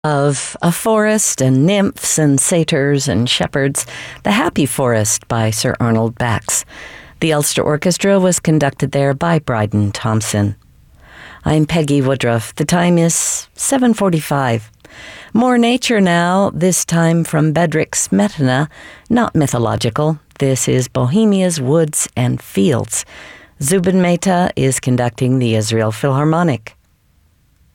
Of A Forest and Nymphs and Satyrs and Shepherds, The Happy Forest by Sir Arnold Bax. The Ulster Orchestra was conducted there by Bryden Thompson. I'm Peggy Woodruff. The time is 7:45. More nature now, this time from Bedřich Smetana, not mythological. This is Bohemia's Woods and Fields. Zubin Mehta is conducting the Israel Philharmonic.